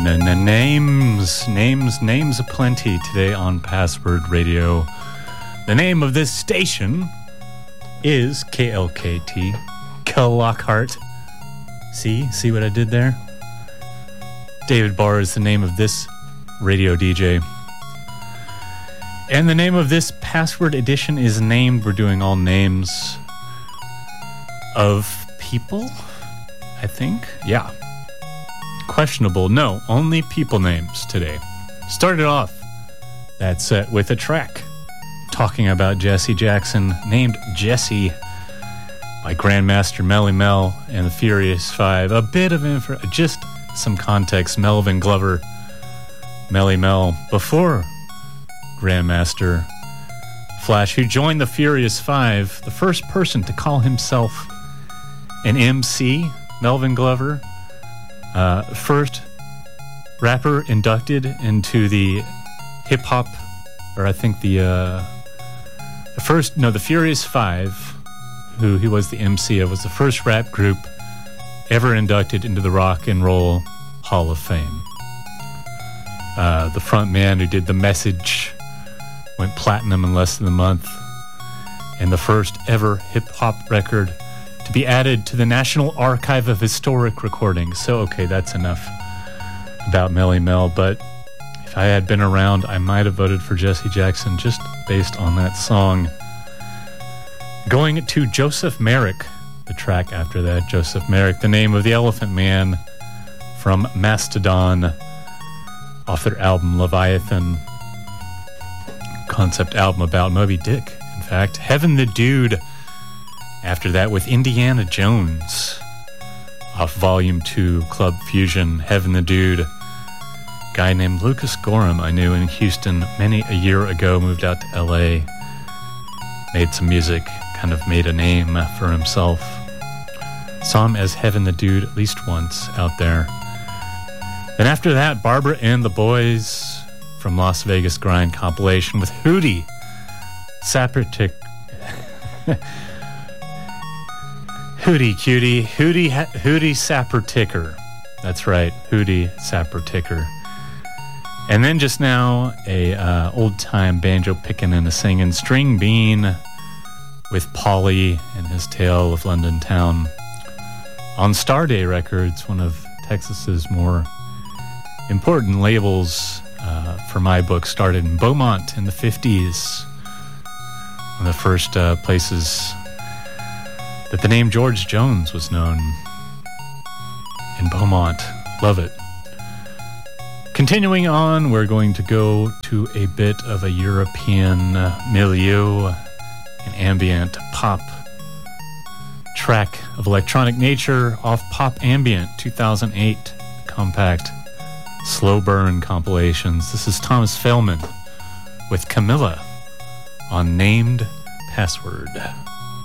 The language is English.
Names aplenty today on Password Radio. The name of this station is KLKT, Lockhart. See what I did there? David Barr is the name of this radio DJ. And the name of this Password edition is named, we're doing all names of people, I think. Yeah. Questionable. No, only people names today. Started off that set with a track talking about Jesse Jackson named Jesse by Grandmaster Melly Mel and the Furious Five. A bit of just some context. Melvin Glover, Melly Mel, before Grandmaster Flash, who joined the Furious Five, the first person to call himself an MC, Melvin Glover. First rapper inducted into the hip-hop, or I think the Furious Five, who he was the MC of, was the first rap group ever inducted into the Rock and Roll Hall of Fame. The front man who did The Message went platinum in less than a month, and the first ever hip-hop record to be added to the National Archive of Historic Recordings. So, okay, that's enough about Melly Mel, but if I had been around, I might have voted for Jesse Jackson just based on that song. Going to Joseph Merrick, the track after that, Joseph Merrick, the name of the Elephant Man from Mastodon, off their album Leviathan, concept album about Moby Dick, in fact. Heaven the Dude, after that with Indiana Jones, off Volume 2, Club Fusion. Heaven the Dude, guy named Lucas Gorham I knew in Houston many a year ago, moved out to LA, made some music, kind of made a name for himself. Saw him as Heaven the Dude at least once out there. Then after that, Barbara and the Boys from Las Vegas Grind compilation with Hootie Sapertick. Hootie Cutie, Hootie Saperticker. That's right, Hootie Saperticker. And then just now, a old-time banjo picking and a singing String Bean with Paulie and his Tale of London Town on Starday Records, one of Texas's more important labels for my book. Started in Beaumont in the 50s. One of the first places that the name George Jones was known, in Beaumont. Love it. Continuing on, we're going to go to a bit of a European milieu, an ambient pop track of electronic nature off Pop Ambient 2008 compact Slow Burn compilations. This is Thomas Fehlman with Camilla on Named Password.